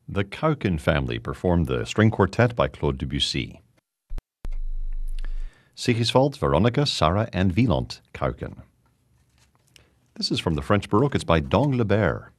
The Cowken family performed the string quartet by Claude Debussy. Sigiswald, Veronica, Sarah, and Wieland Cowken. This is from the French Baroque. It's by Dong Lebert.